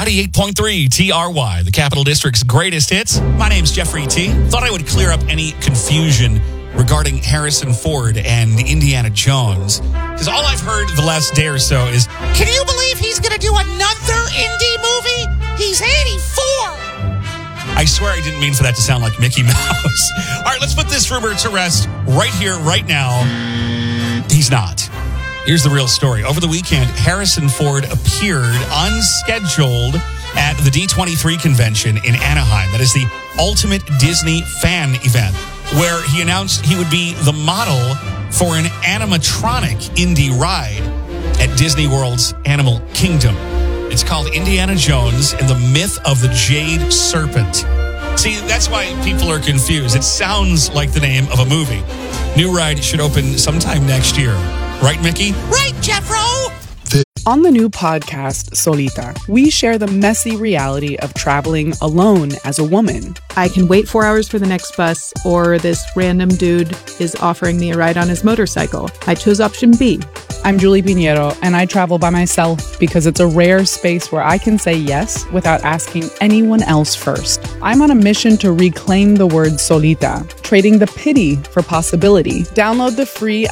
98.3 TRY, the Capital District's greatest hits. My name's Jeffrey T. Thought I would clear up any confusion regarding Harrison Ford and Indiana Jones. Because all I've heard the last day or so is, can you believe he's going to do another indie movie? He's 84. I swear I didn't mean for that to sound like Mickey Mouse. All right, let's put this rumor to rest right here, right now. He's not. Here's the real story. Over the weekend, Harrison Ford appeared unscheduled at the D23 convention in Anaheim. That is the ultimate Disney fan event, where he announced he would be the model for an animatronic indie ride at Disney World's Animal Kingdom. It's called Indiana Jones and the Myth of the Jade Serpent. See, that's why people are confused. It sounds like the name of a movie. New ride should open sometime next year. Right, Mickey? Right, Jeffro! On the new podcast, Solita, we share the messy reality of traveling alone as a woman. I can wait 4 hours for the next bus, or this random dude is offering me a ride on his motorcycle. I chose option B. I'm Julie Pinheiro, and I travel by myself because it's a rare space where I can say yes without asking anyone else first. I'm on a mission to reclaim the word solita, trading the pity for possibility. Download the free